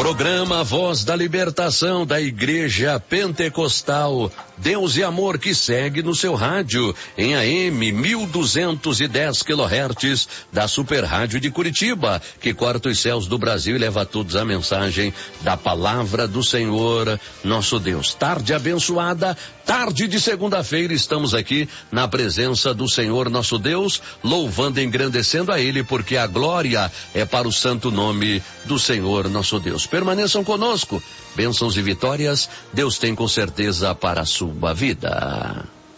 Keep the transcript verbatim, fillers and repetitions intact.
Programa Voz da Libertação da Igreja Pentecostal Deus e Amor, que segue no seu rádio em A M mil duzentos e dez quilohertz da Super Rádio de Curitiba, que corta os céus do Brasil e leva a todos a mensagem da palavra do Senhor nosso Deus. Tarde abençoada, tarde de segunda-feira, estamos aqui na presença do Senhor nosso Deus, louvando e engrandecendo a Ele, porque a glória é para o santo nome do Senhor nosso Deus. Permaneçam conosco, bênçãos e vitórias Deus tem com certeza para a sua vida.